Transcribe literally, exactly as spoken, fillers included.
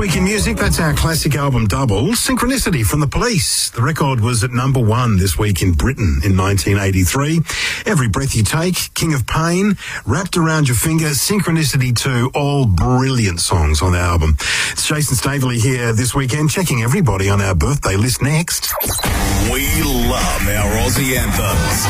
week in music, that's our classic album double, Synchronicity from The Police. The record was at number one this week in Britain in nineteen eighty-three. Every Breath You Take, King of Pain, Wrapped Around Your Finger, Synchronicity two, all brilliant songs on the album. It's Jason Staveley here this weekend, checking everybody on our birthday list next. We love our Aussie anthems.